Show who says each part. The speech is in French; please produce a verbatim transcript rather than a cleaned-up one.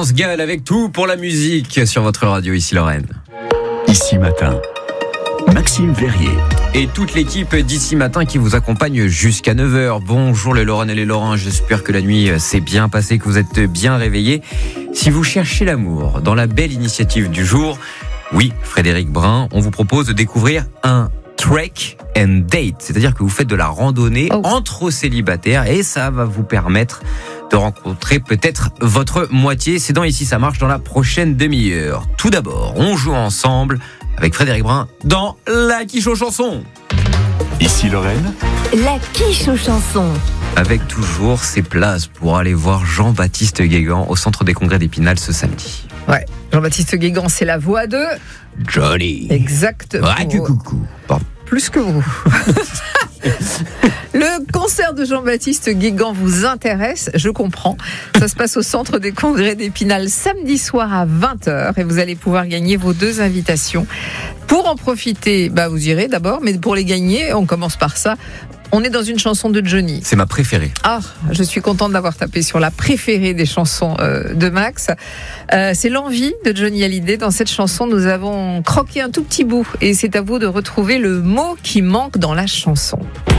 Speaker 1: France Gall avec tout pour la musique sur votre radio, ici Lorraine.
Speaker 2: Ici Matin, Maxime Verrier.
Speaker 1: Et toute l'équipe d'Ici Matin qui vous accompagne jusqu'à neuf heures. Bonjour les Lorraines et les Lorrains, j'espère que la nuit s'est bien passée, que vous êtes bien réveillés. Si vous cherchez l'amour dans la belle initiative du jour, oui, Frédéric Brun, on vous propose de découvrir un trek and date, c'est-à-dire que vous faites de la randonnée oh. entre célibataires et ça va vous permettre de rencontrer peut-être votre moitié. C'est dans Ici ça marche dans la prochaine demi-heure. Tout d'abord, on joue ensemble avec Frédéric Brun dans La Quiche aux chansons.
Speaker 2: Ici Lorraine,
Speaker 3: La Quiche aux chansons.
Speaker 1: Avec toujours ses places pour aller voir Jean-Baptiste Guégan au centre des congrès d'Épinal ce samedi.
Speaker 4: Ouais, Jean-Baptiste Guégan, c'est la voix de
Speaker 1: Johnny.
Speaker 4: Exactement.
Speaker 1: Ouais, coucou. Pardon.
Speaker 4: Plus que vous. Le concert de Jean-Baptiste Guégan vous intéresse, je comprends. Ça se passe au centre des congrès d'Épinal samedi soir à vingt heures et vous allez pouvoir gagner vos deux invitations. Pour en profiter, bah vous irez d'abord, mais pour les gagner, on commence par ça. On est dans une chanson de Johnny.
Speaker 1: C'est ma préférée.
Speaker 4: Ah, je suis contente d'avoir tapé sur la préférée des chansons euh, de Max. Euh, c'est l'envie de Johnny Hallyday. Dans cette chanson, nous avons croqué un tout petit bout et c'est à vous de retrouver le mot qui manque dans la chanson.